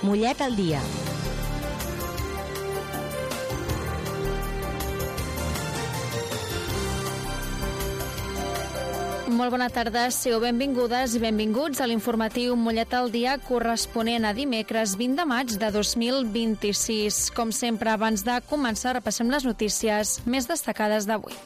Mollet al dia. Molt bona tarda, sigueu benvingudes i benvinguts a l'informatiu Mollet al dia corresponent a dimecres 20 de maig de 2026. Com sempre, abans de començar, repassem les notícies més destacades d'avui.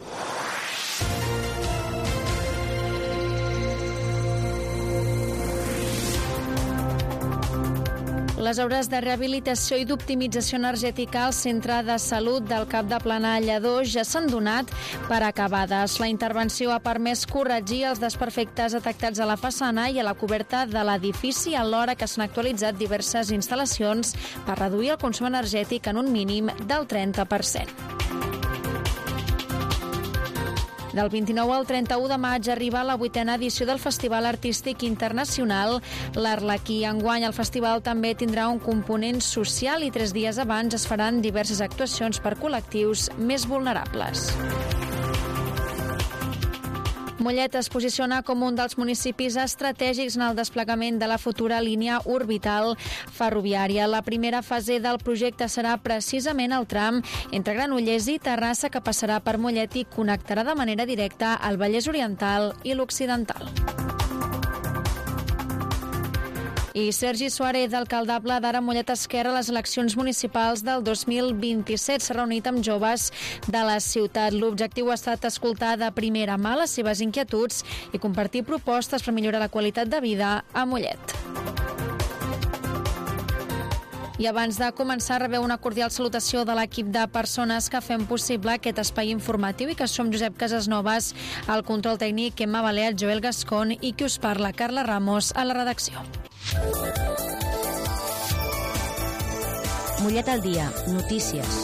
Les obres de rehabilitació i d'optimització energètica al Centre de Salut del Cap de Planà Lledó ja s'han donat per acabades. La intervenció ha permès corregir els desperfectes detectats a la façana i a la coberta de l'edifici, alhora que s'han actualitzat diverses instal·lacions per reduir el consum energètic en un mínim del 30%. Del 29 al 31 de maig arriba la 8a edició del Festival Artístic Internacional l'Arlequí. Enguany el festival també tindrà un component social i 3 dies abans es faran diverses actuacions per col·lectius més vulnerables. Mollet es posiciona com un dels municipis estratègics en el desplegament de la futura línia orbital ferroviària. La primera fase del projecte serà precisament el tram entre Granollers i Terrassa, que passarà per Mollet i connectarà de manera directa el Vallès Oriental i l'Occidental. I Sergi Suárez, alcaldable d'Ara Mollet Esquerra, a les eleccions municipals del 2027, s'ha reunit amb joves de la ciutat. L'objectiu ha estat escoltar de primera mà les seves inquietuds i compartir propostes per millorar la qualitat de vida a Mollet. I abans de començar, rebeu una cordial salutació de l'equip de persones que fem possible aquest espai informatiu i que som Josep Casasnovas, al control tècnic, Emma Balear, Joel Gascon i qui us parla, Carla Ramos, a la redacció. Mollet al dia. Notícies.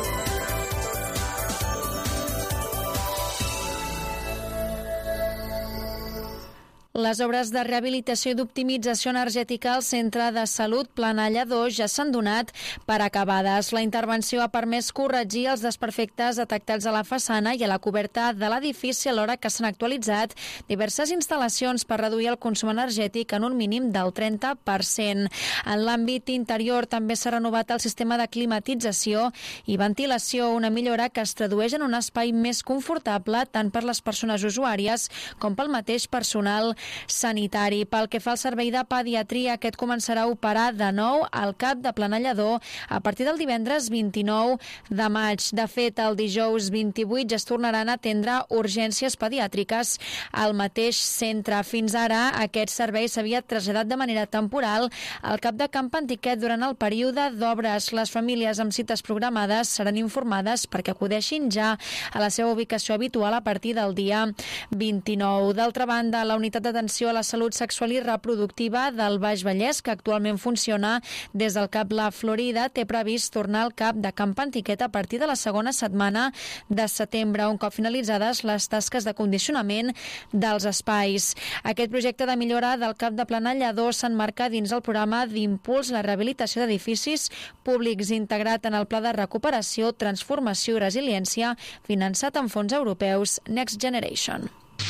Les obres de rehabilitació i d'optimització energètica al Centre de Salut Planà Lledó ja s'han donat per acabades. La intervenció ha permès corregir els desperfectes detectats a la façana i a la coberta de l'edifici, alhora que s'han actualitzat diverses instal·lacions per reduir el consum energètic en un mínim del 30%. En l'àmbit interior també s'ha renovat el sistema de climatització i ventilació, una millora que es tradueix en un espai més confortable tant per les persones usuàries com pel mateix personal sanitari. Pel que fa al servei de pediatria, aquest començarà a operar de nou al CAP de Planà Lledó a partir del divendres 29 de maig. De fet, el dijous 28 ja es tornaran a atendre urgències pediàtriques al mateix centre. Fins ara, aquest servei s'havia traslladat de manera temporal al CAP de Camp Antiquet durant el període d'obres. Les famílies amb cites programades seran informades perquè acudeixin ja a la seva ubicació habitual a partir del dia 29. D'altra banda, la unitat d'atenció a la salut sexual i reproductiva del Baix Vallès, que actualment funciona des del CAP La Florida, té previst tornar al CAP de Camp Antiquet a partir de la segona setmana de setembre, un cop finalitzades les tasques de condicionament dels espais. Aquest projecte de millora del CAP de Planà Lledó s'emmarca dins el programa d'impuls a la rehabilitació d'edificis públics integrat en el Pla de Recuperació, Transformació i Resiliència finançat amb fons europeus Next Generation.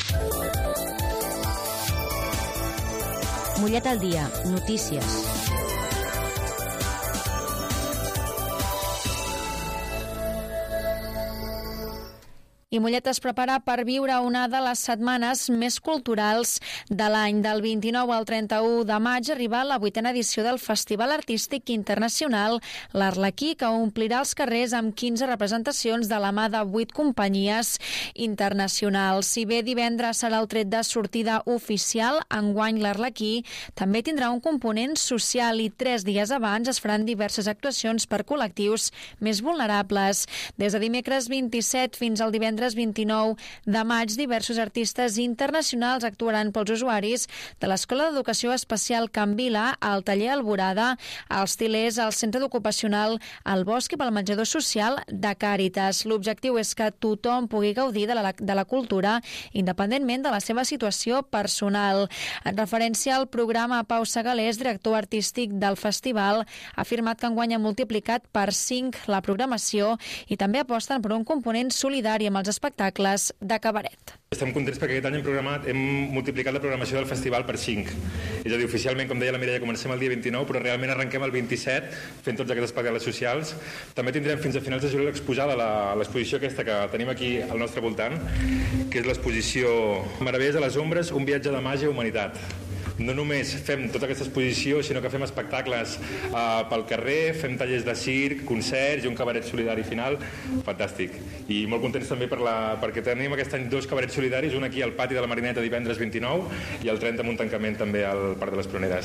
Mollet al dia. Notícies. I Mollet es prepara per viure una de les setmanes més culturals de l'any. Del 29 al 31 de maig arriba la 8a edició del Festival Artístic Internacional l'Arlequí, que omplirà els carrers amb 15 representacions de la mà de 8 companyies internacionals. Si bé divendres serà el tret de sortida oficial, enguany l'Arlequí també tindrà un component social i 3 dies abans es faran diverses actuacions per col·lectius més vulnerables. Des de dimecres 27 fins al divendres 29 de maig, diversos artistes internacionals actuaran pels usuaris de l'Escola d'Educació Especial Can Vila, al taller Alborada, als Tilers, al Centre d'Ocupacional al Bosc i pel menjador social de Càritas. L'objectiu és que tothom pugui gaudir de la cultura independentment de la seva situació personal. En referència al programa, Pau Segalés, director artístic del festival, ha afirmat que enguany ha multiplicat per 5 la programació i també aposten per un component solidari amb els els espectacles de cabaret. Estem contents perquè aquest any hem multiplicat la programació del festival per 5. És a dir, oficialment, com deia la Mireia, comencem el dia 29, però realment arrenquem el 27 fent tots aquests espectacles socials. També tindrem fins a finals de juliol exposada l'exposició aquesta que tenim aquí al nostre voltant, que és l'exposició Meravelles a les ombres, un viatge de màgia i humanitat. No només fem tota aquesta exposició, sinó que fem espectacles pel carrer, fem tallers de circ, concerts i un cabaret solidari final. Fantàstic. I molt contents també perquè tenim aquest any 2 cabarets solidaris, un aquí al pati de la Marineta divendres 29 i el 30 amb un tancament també al Parc de les Pruneres.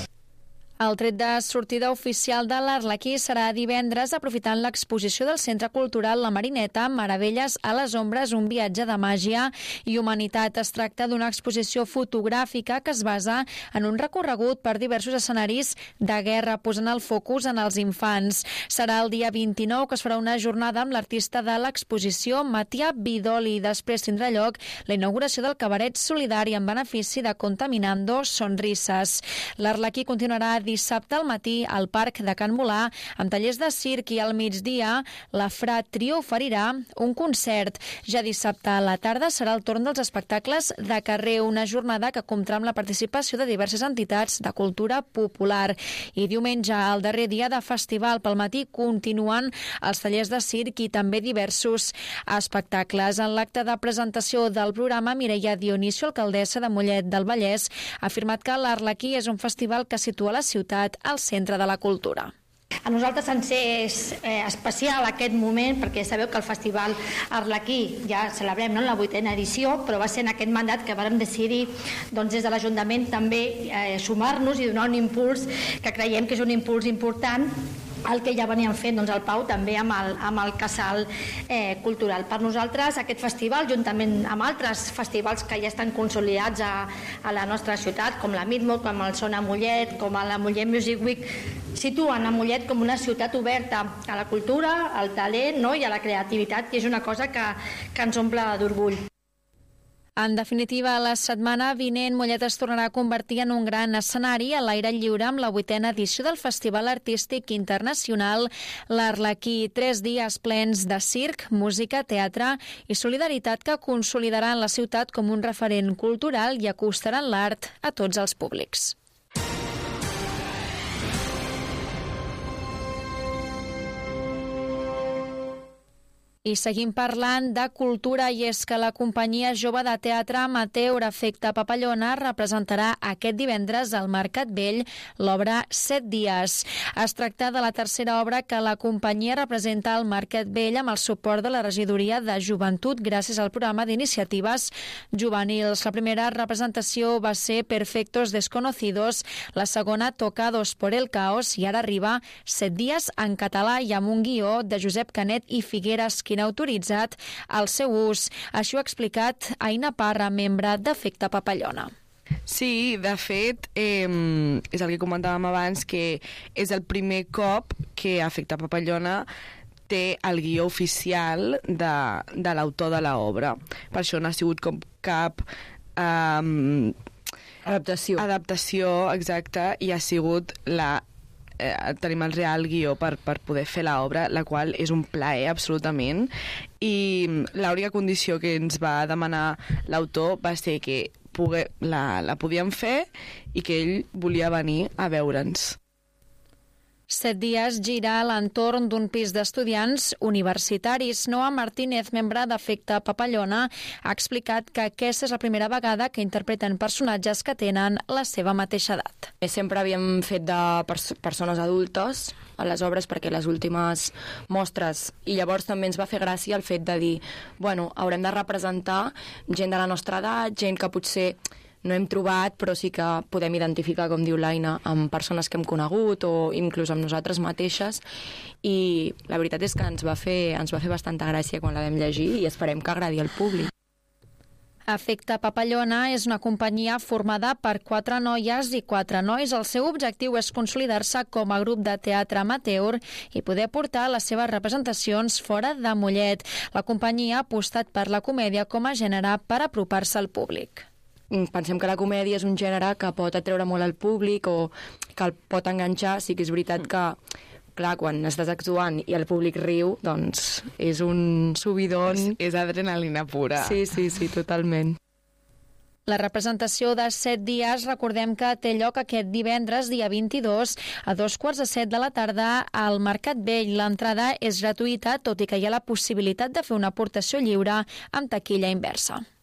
El tret de sortida oficial de l'Arlequí serà divendres, aprofitant l'exposició del Centre Cultural La Marineta, Meravelles a les ombres, un viatge de màgia i humanitat. Es tracta d'una exposició fotogràfica que es basa en un recorregut per diversos escenaris de guerra, posant el focus en els infants. Serà el dia 29 que es farà una jornada amb l'artista de l'exposició, Matia Vidoli. Després tindrà lloc la inauguració del cabaret solidari en benefici de Contaminando Sonrises. L'Arlequí continuarà dissabte al matí al Parc de Can Molà amb tallers de circ i al migdia la Fra Trio oferirà un concert. Ja dissabte a la tarda serà el torn dels espectacles de carrer, una jornada que comptarà amb la participació de diverses entitats de cultura popular. I diumenge, el darrer dia de festival, pel matí continuen els tallers de circ i també diversos espectacles. En l'acte de presentació del programa, Mireia Dionisio, alcaldessa de Mollet del Vallès, ha afirmat que l'Arlequí és un festival que situa la ciutat al centre de la cultura. A nosaltres ens és especial aquest moment perquè sabeu que el Festival Arlequí ja celebrem en la 8ª edició, però va ser en aquest mandat que vam decidir des de l'Ajuntament també sumar-nos i donar un impuls que creiem que és un impuls important el que ja veníem fent el Pau també amb el casal cultural. Per nosaltres aquest festival, juntament amb altres festivals que ja estan consolidats a la nostra ciutat, com la Midmo, com el Sona Mollet, com la Mollet Music Week, situen a Mollet com una ciutat oberta a la cultura, al talent i a la creativitat, i és una cosa que ens omple d'orgull. En definitiva, la setmana vinent Mollet es tornarà a convertir en un gran escenari a l'aire lliure amb la 8ª edició del Festival Artístic Internacional l'Arlequí. 3 dies plens de circ, música, teatre i solidaritat que consolidaran la ciutat com un referent cultural i acostaran l'art a tots els públics. I seguim parlant de cultura, i és que la companyia jove de teatre amateur Efecte Papallona representarà aquest divendres al Mercat Vell l'obra 7 dies. Es tracta de la tercera obra que la companyia representa al Mercat Vell amb el suport de la Regidoria de Joventut gràcies al programa d'iniciatives juvenils. La primera representació va ser Perfectos Desconocidos, la segona Tocados por el Caos i ara arriba 7 dies en català i amb un guió de Josep Canet i Figueres, qui n'ha autoritzat el seu ús. Així ho ha explicat Aina Parra, membre d'Efecte Papallona. Sí, de fet, és el que comentàvem abans, que és el primer cop que Efecte Papallona té el guió oficial de l'autor de l'obra. Per això no ha sigut com cap adaptació, exacte, i ha sigut tenim el real guió per poder fer l'obra, la qual és un plaer absolutament, i l'única condició que ens va demanar l'autor va ser que la podíem fer i que ell volia venir a veure'ns. 7 dies gira a l'entorn d'un pis d'estudiants universitaris. Noa Martínez, membre d'Efecte Papallona, ha explicat que aquesta és la primera vegada que interpreten personatges que tenen la seva mateixa edat. Sempre havíem fet de persones adultes a les obres perquè les últimes mostres, i llavors també ens va fer gràcia el fet de dir, bueno, haurem de representar gent de la nostra edat, gent que potser no hem trobat, però sí que podem identificar, com diu l'Aina, amb persones que hem conegut o inclús amb nosaltres mateixes, i la veritat és que ens va fer bastanta gràcia quan la vam llegir i esperem que agradi al públic. Efecte Papallona és una companyia formada per 4 noies i 4 nois. El seu objectiu és consolidar-se com a grup de teatre amateur i poder portar les seves representacions fora de Mollet. La companyia ha apostat per la comèdia com a gènere per apropar-se al públic. Pensem que la comèdia és un gènere que pot atreure molt al públic o que el pot enganxar. Sí que és veritat que clar, quan estàs actuant i el públic riu, doncs és un subidon. És adrenalina pura. Sí, totalment. La representació de 7 dies, recordem que té lloc aquest divendres, dia 22, a 2:15 de la tarda al Mercat Vell. L'entrada és gratuïta, tot i que hi ha la possibilitat de fer una aportació lliure amb taquilla inversa.